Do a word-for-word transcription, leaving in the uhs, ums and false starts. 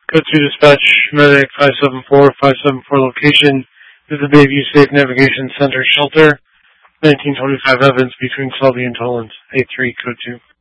Code two dispatch, medic five seven four, five seven four location is the Bayview Safe Navigation Center shelter, nineteen twenty-five Evans between Selby and Toland, A three, code two.